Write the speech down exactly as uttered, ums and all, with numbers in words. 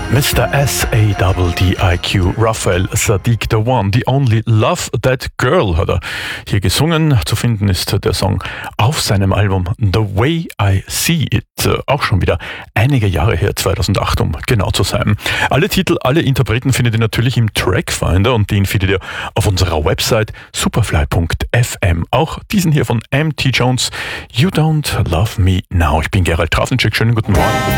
Mister S A D D I Q, Raphael Saadiq, The One, The Only, Love That Girl hat er hier gesungen. Zu finden ist der Song auf seinem Album The Way I See It, auch schon wieder einige Jahre her, zweitausendacht, um genau zu sein. Alle Titel, alle Interpreten findet ihr natürlich im Trackfinder und den findet ihr auf unserer Website superfly punkt f m. Auch diesen hier von M T Jones, You Don't Love Me Now. Ich bin Gerald Trafnicek, schönen guten Morgen.